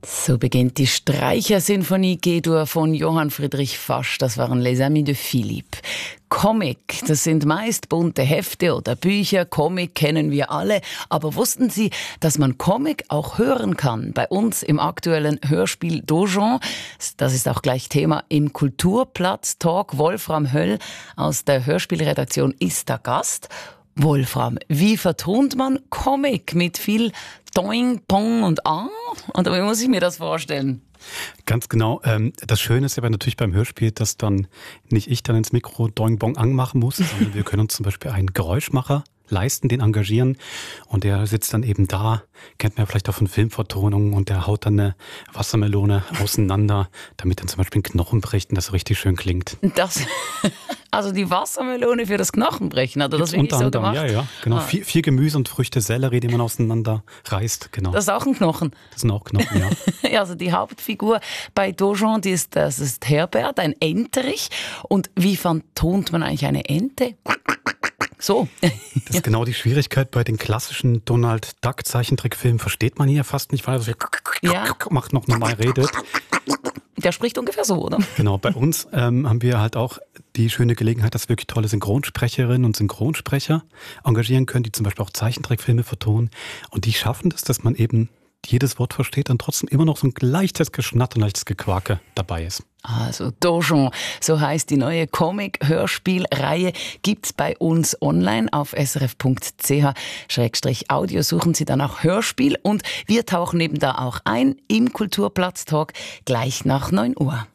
So beginnt die Streichersinfonie G-Dur von Johann Friedrich Fasch. Das waren Les Amis de Philippe. Comic, das sind meist bunte Hefte oder Bücher. Comic kennen wir alle. Aber wussten Sie, dass man Comic auch hören kann? Bei uns im aktuellen Hörspiel Dojon. Das ist auch gleich Thema im Kulturplatz-Talk. Wolfram Höll aus der Hörspielredaktion ist der Gast. Wolfram, wie vertont man Comic mit viel Doing, Pong und Ah? Und wie muss ich mir das vorstellen? Ganz genau. Das Schöne ist aber natürlich beim Hörspiel, dass dann nicht ich dann ins Mikro Doing, Bong, Ang machen muss, sondern wir können uns zum Beispiel einen Geräuschmacher leisten, den engagieren und der sitzt dann eben da, kennt man ja vielleicht auch von Filmvertonungen und der haut dann eine Wassermelone auseinander, damit dann zum Beispiel ein Knochen bricht und das richtig schön klingt. Also die Wassermelone für das Knochenbrechen, hat er das wirklich so gemacht? Ja, genau. Viel Gemüse und Früchte, Sellerie, die man auseinander reißt, genau. Das ist auch ein Knochen? Das sind auch Knochen, ja. Ja, also die Hauptfigur bei Dojon, das ist Herbert, ein Enterich. Und wie vertont man eigentlich eine Ente? So. Das ist genau die Schwierigkeit bei den klassischen Donald Duck Zeichentrickfilmen. Versteht man hier fast nicht, weil er so macht, noch normal redet. Der spricht ungefähr so, oder? Genau, bei uns haben wir halt auch die schöne Gelegenheit, dass wir wirklich tolle Synchronsprecherinnen und Synchronsprecher engagieren können, die zum Beispiel auch Zeichentrickfilme vertonen. Und die schaffen das, dass man eben jedes Wort versteht und trotzdem immer noch so ein leichtes Geschnatter und leichtes Gequake dabei ist. Also Dojon, so heißt die neue Comic-Hörspielreihe, gibt's bei uns online auf srf.ch/audio. Suchen Sie dann auch Hörspiel und wir tauchen eben da auch ein im Kulturplatz-Talk gleich nach 9 Uhr.